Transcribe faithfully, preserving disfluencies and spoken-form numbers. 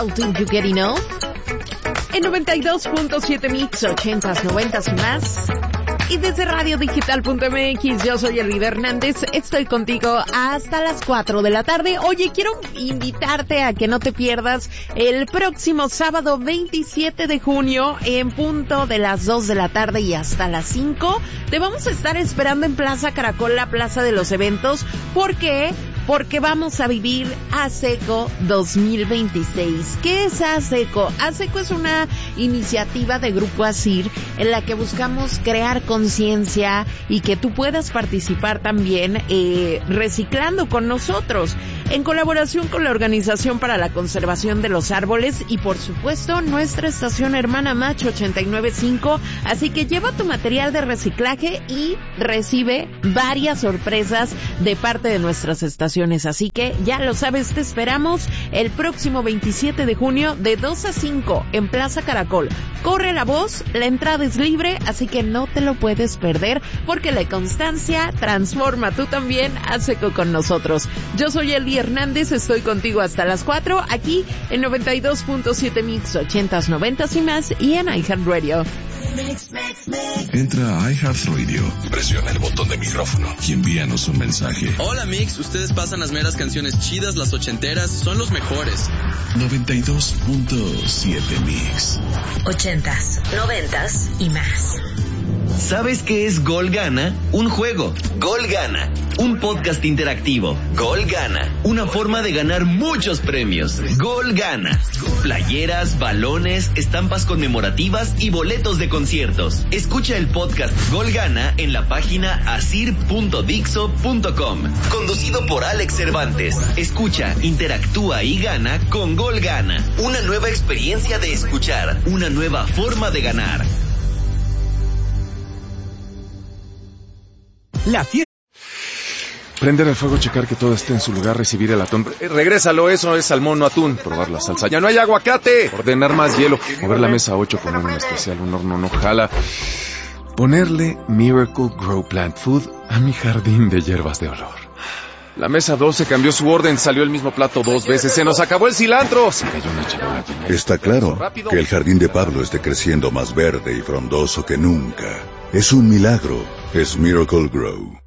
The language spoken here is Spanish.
Think You Get Enough en noventa y dos punto siete Mix, ochentas, noventas y más. Y desde radio digital punto m x, yo soy Elida Hernández, estoy contigo hasta las cuatro de la tarde. Oye, quiero invitarte a que no te pierdas el próximo sábado veintisiete de junio en punto de las dos de la tarde y hasta las cinco. Te vamos a estar esperando en Plaza Caracol, la plaza de los eventos. ¿Por qué? Porque vamos a vivir ASECO dos mil veintiséis. ¿Qué es ASECO? ASECO es una iniciativa de Grupo ASIR en la que buscamos crear conciencia y que tú puedas participar también eh, reciclando con nosotros, en colaboración con la Organización para la Conservación de los Árboles y por supuesto nuestra estación hermana Match ochenta y nueve punto cinco. Así que lleva tu material de reciclaje y recibe varias sorpresas de parte de nuestras estaciones. Así que ya lo sabes, te esperamos el próximo veintisiete de junio de dos a cinco en Plaza Caracol. Corre la voz, la entrada es libre, así que no te lo puedes perder porque la constancia transforma. Tú también, ASECO con nosotros. Yo soy Eli Hernández, estoy contigo hasta las cuatro aquí en noventa y dos punto siete Mix, ochentas, noventas y más y en iHeartRadio. Entra a iHeartRadio, presiona el botón de micrófono y envíanos un mensaje. Hola Mix, ustedes pasan las meras canciones chidas, las ochenteras, son los mejores. noventa y dos punto siete Mix. Ochentas, noventas y más. ¿Sabes qué es Gol Gana? Un juego. Gol Gana. Un podcast interactivo. Gol Gana. Una forma de ganar muchos premios. Gol Gana. Playeras, balones, estampas conmemorativas y boletos de conciertos. Escucha el podcast Gol Gana en la página asir punto dixo punto com. Conducido por Alex Cervantes. Escucha, interactúa y gana con Gol Gana. Una nueva experiencia de escuchar. Una nueva forma de ganar. La fiesta. Prender el fuego, checar que todo esté en su lugar, recibir el atún. Eh, regrésalo, eso es salmón, no atún. Probar la salsa. ¡Ya no hay aguacate! Ordenar más hielo. Mover la mesa ocho, poner un especial, un horno no jala. Ponerle Miracle Grow Plant Food a mi jardín de hierbas de olor. La mesa doce cambió su orden, salió el mismo plato dos veces. ¡Se nos acabó el cilantro! Se cayó una charola. Está claro que el jardín de Pablo esté creciendo más verde y frondoso que nunca. Es un milagro. Es Miracle Grow.